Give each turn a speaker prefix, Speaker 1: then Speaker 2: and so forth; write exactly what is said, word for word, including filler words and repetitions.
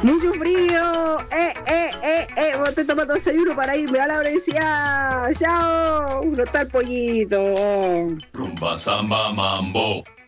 Speaker 1: Mucho frío. Eh, eh, eh, eh. Estoy tomando desayuno para irme a la universidad. Chao. No está el pollito.
Speaker 2: Rumba, samba, mambo.